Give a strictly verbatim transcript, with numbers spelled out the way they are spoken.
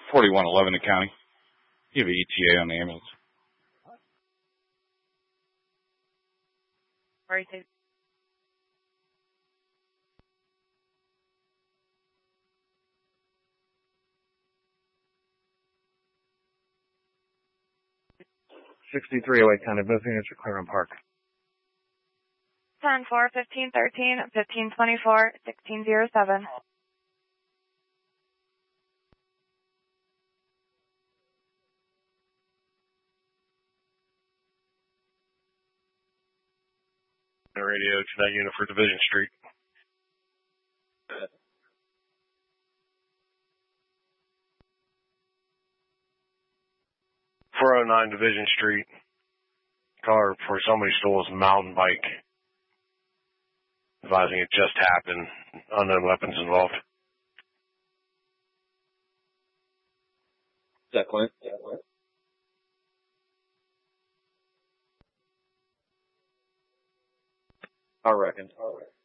forty-one eleven in the county. You have an E T A on the ambulance. Where is it? sixty-three oh eight County, both units are clear on Park. ten four, fifteen thirteen, fifteen twenty-four, sixteen oh seven. Radio to that unit for Division Street. four oh nine Division Street. Car for somebody stole his mountain bike. Advising it just happened. Unknown weapons involved. Is that Clint? Yeah, Clint. I reckon. I reckon.